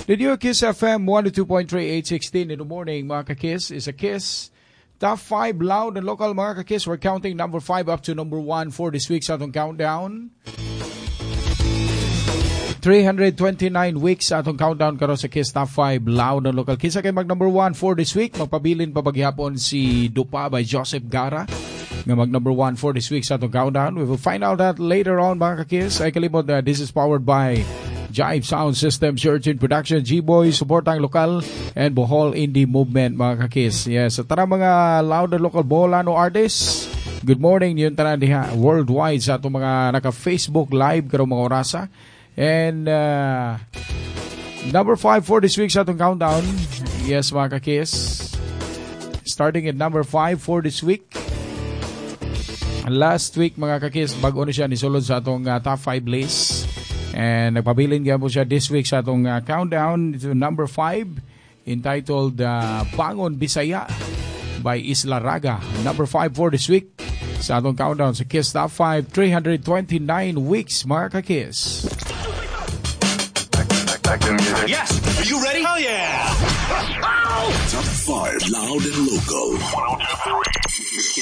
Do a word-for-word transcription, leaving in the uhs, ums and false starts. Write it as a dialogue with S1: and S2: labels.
S1: Radio Kiss F M one oh two point three, eight sixteen in the morning, mga ka-Kiss, is a Kiss. Top five loud and local, mga ka-Kiss. We're counting number five up to number one for this week sa atong countdown. three hundred twenty-nine weeks sa atong countdown karon sa Kiss Top five loud and local. Kisa kay mag number one for this week, magpabilin pa paghapon si Dupa by Joseph Gara nga mag number one for this week sa atong countdown. We will find out that later on, mga ka-Kiss. Ay kalimot na this is powered by Jive Sound System, Search in Production, G-Boy, suportang lokal, and Bohol Indie Movement, mga ka-Kiss. Yes, so tara mga loud and local Boholano artists. Good morning, yun tara diha worldwide sa itong mga naka-Facebook live karong mga orasa. And uh, number five for this week sa itong countdown. Yes, mga ka-Kiss. Starting at number five for this week. Last week, mga ka-Kiss, bago na siya nisulod sa itong uh, top five list. And nagpabilin nga po siya this week sa itong uh, countdown to number five, entitled uh, Bangon Bisaya by Isla Raga. Number five for this week sa itong countdown sa Kiss Top five, three hundred twenty-nine weeks, mga ka-Kiss.
S2: Yes! Are you ready? Hell yeah! Top five loud and local. one oh